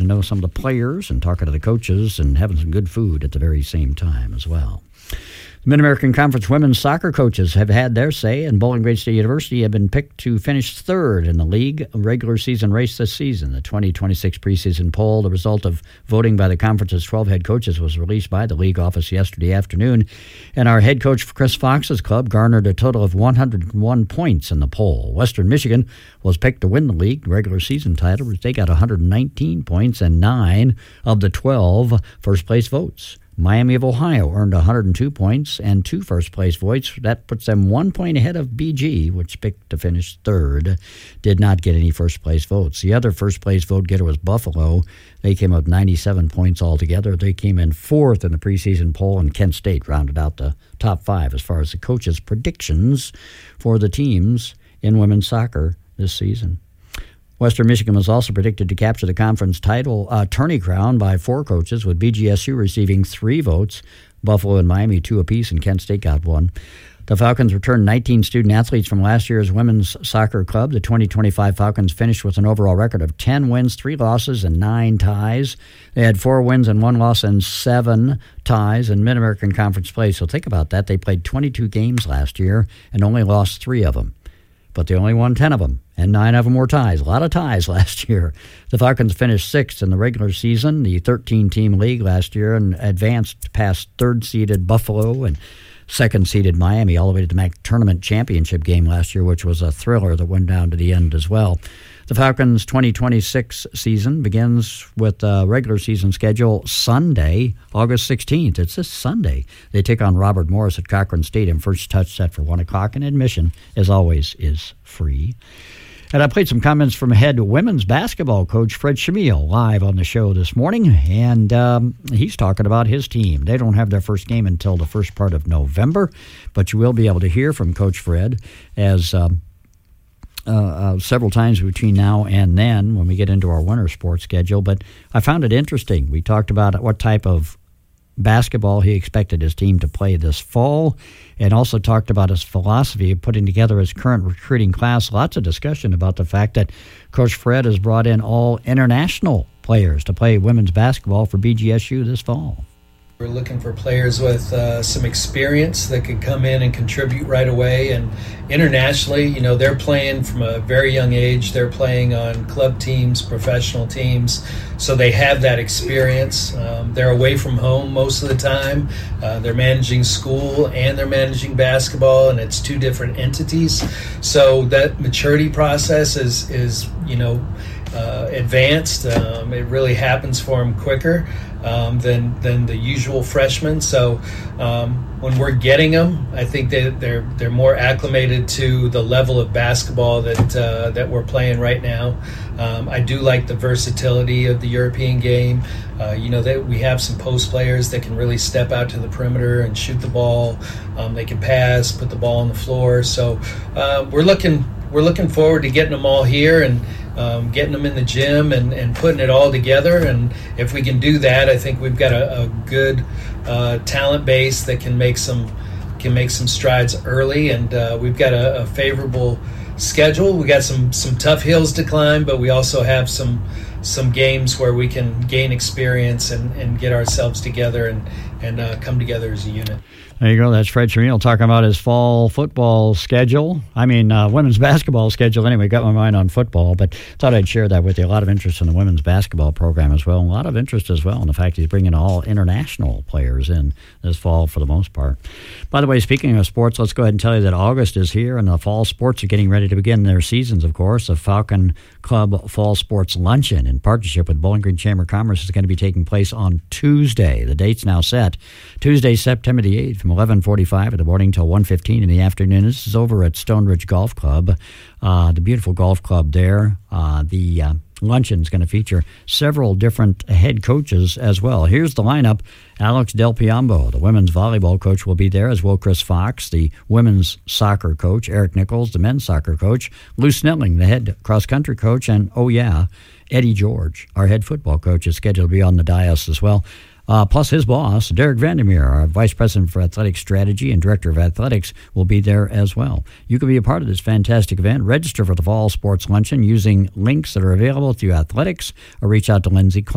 know some of the players and talking to the coaches and having some good food at the very same time as well. Mid-American Conference women's soccer coaches have had their say, and Bowling Green State University have been picked to finish third in the league regular season race this season. The 2026 preseason poll, the result of voting by the conference's 12 head coaches, was released by the league office yesterday afternoon, and our head coach for Chris Fox's club garnered a total of 101 points in the poll. Western Michigan was picked to win the league regular season title. They got 119 points and 9 of the 12 first-place votes. Miami of Ohio earned 102 points and 2 first-place votes. That puts them 1 point ahead of BG, which picked to finish third. Did not get any first-place votes. The other first-place vote getter was Buffalo. They came up 97 points altogether. They came in fourth in the preseason poll, and Kent State rounded out the top 5 as far as the coaches' predictions for the teams in women's soccer this season. Western Michigan was also predicted to capture the conference title tourney crown by 4 coaches, with BGSU receiving 3 votes, Buffalo and Miami 2 apiece, and Kent State got 1. The Falcons returned 19 student-athletes from last year's women's soccer club. The 2025 Falcons finished with an overall record of 10 wins, 3 losses, and 9 ties. They had 4 wins and 1 loss and 7 ties in Mid-American Conference play. So think about that. They played 22 games last year and only lost 3 of them. But they only won 10 of them, and 9 of them were ties. A lot of ties last year. The Falcons finished 6th in the regular season, the 13-team league last year, and advanced past 3rd-seeded Buffalo and 2nd-seeded Miami all the way to the MAC tournament championship game last year, which was a thriller that went down to the end as well. The Falcons' 2026 season begins with a regular season schedule Sunday, August 16th. It's this Sunday. They take on Robert Morris at Cochran Stadium. First touch set for 1 o'clock, and admission, as always, is free. And I played some comments from head women's basketball coach Fred Shamil live on the show this morning, and he's talking about his team. They don't have their first game until the first part of November, but you will be able to hear from Coach Fred as several times between now and then when we get into our winter sports schedule. But I found it interesting. We talked about what type of basketball he expected his team to play this fall, and also talked about his philosophy of putting together his current recruiting class. Lots of discussion about the fact that Coach Fred has brought in all international players to play women's basketball for BGSU this fall. We're looking for players with some experience that could come in and contribute right away. And internationally, you know, they're playing from a very young age. They're playing on club teams, professional teams, so they have that experience. They're away from home most of the time. They're managing school and they're managing basketball, and it's 2 different entities. So that maturity process is advanced. It really happens for them quicker than the usual freshmen. So when we're getting them, I think that they're more acclimated to the level of basketball that we're playing right now. I do like the versatility of the European game. That we have some post players that can really step out to the perimeter and shoot the ball. They can pass, put the ball on the floor. So we're looking forward to getting them all here and getting them in the gym and putting it all together. And if we can do that, I think we've got a good talent base that can make some strides early. And we've got a favorable schedule. We got some tough hills to climb, but we also have some games where we can gain experience and get ourselves together and come together as a unit. There you go. That's Fred Shamil talking about his fall football schedule. Women's basketball schedule. Anyway, got my mind on football, but thought I'd share that with you. A lot of interest in the women's basketball program as well. A lot of interest as well in the fact he's bringing all international players in this fall for the most part. By the way, speaking of sports, let's go ahead and tell you that August is here and the fall sports are getting ready to begin their seasons, of course. The Falcon Club Fall Sports Luncheon in partnership with Bowling Green Chamber of Commerce is going to be taking place on Tuesday. The date's now set. Tuesday, September the 8th from 11:45 in the morning till 1:15 in the afternoon. This is over at Stone Ridge Golf Club, the beautiful golf club there. The luncheon is going to feature several different head coaches as well. Here's the lineup. Alex Del Piombo, the women's volleyball coach, will be there, as will Chris Fox, the women's soccer coach, Eric Nichols, the men's soccer coach, Lou Snelling, the head cross-country coach, and, Eddie George, our head football coach, is scheduled to be on the dais as well. Plus his boss, Derek Vandermeer, our Vice President for Athletic Strategy and Director of Athletics, will be there as well. You can be a part of this fantastic event. Register for the Fall Sports Luncheon using links that are available through Athletics or reach out to Lindsay